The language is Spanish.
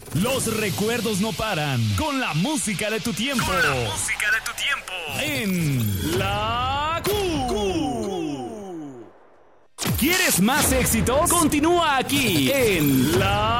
Los recuerdos no paran con la música de tu tiempo. En La Q. ¿Quieres más éxitos? Continúa aquí en La